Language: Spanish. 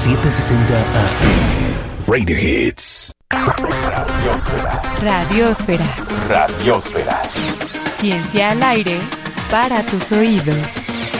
760 AM. Radio Hits. Radiosfera. Radiosfera. Ciencia al aire para tus oídos.